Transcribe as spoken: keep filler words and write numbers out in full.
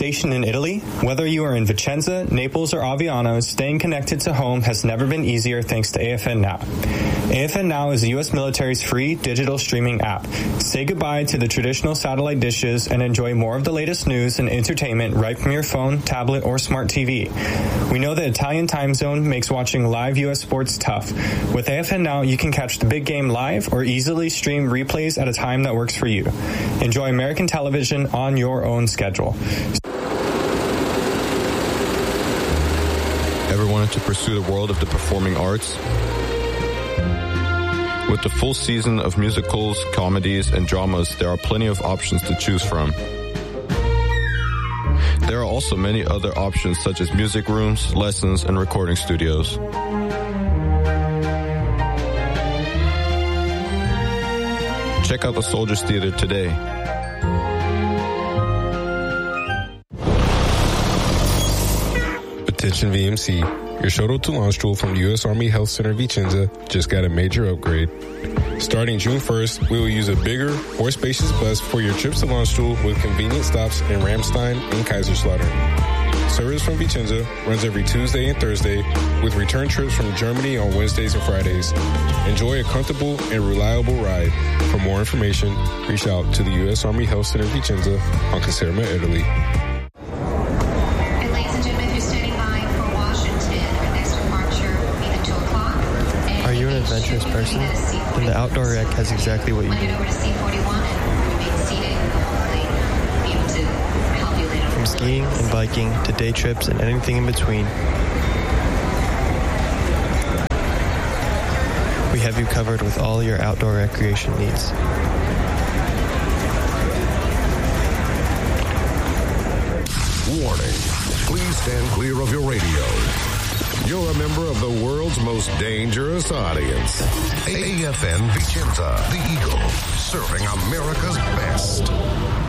vacation in Italy? Whether you are in Vicenza, Naples, or Aviano, staying connected to home has never been easier thanks to A F N Now. A F N Now is the U S military's free digital streaming app. Say goodbye to the traditional satellite dishes and enjoy more of the latest news and entertainment right from your phone, tablet, or smart T V. We know the Italian time zone makes watching live U S sports tough. With A F N Now, you can catch the big game live or easily stream replays at a time that works for you. Enjoy American television on your own schedule. Ever wanted to pursue the world of the performing arts? With the full season of musicals, comedies, and dramas, there are plenty of options to choose from. There are also many other options such as music rooms, lessons, and recording studios. Check out the Soldiers Theater today. Attention V M C. Your shuttle to launch tool from the U S Army Health Center Vicenza just got a major upgrade. Starting June first, we will use a bigger, more spacious bus for your trips to launch tool with convenient stops in Ramstein and Kaiserslautern. Service from Vicenza runs every Tuesday and Thursday with return trips from Germany on Wednesdays and Fridays. Enjoy a comfortable and reliable ride. For more information, reach out to the U S Army Health Center Vicenza on Caserma, Italy. Are you an adventurous person? Then the Outdoor Rec has exactly what you need. From skiing and biking to day trips and anything in between, we have you covered with all your outdoor recreation needs. Warning, please stand clear of your radios. You're a member of the world's most dangerous audience. A F N Vicenza, the Eagle, serving America's best.